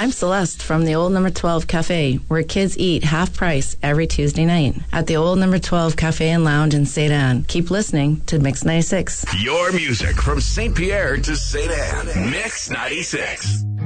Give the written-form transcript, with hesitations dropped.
I'm Celeste from the Old Number 12 Cafe, where kids eat half price every Tuesday night at the Old Number 12 Cafe and Lounge in St. Anne. Keep listening to Mix 96. Your music from St. Pierre to St. Anne. Mix 96.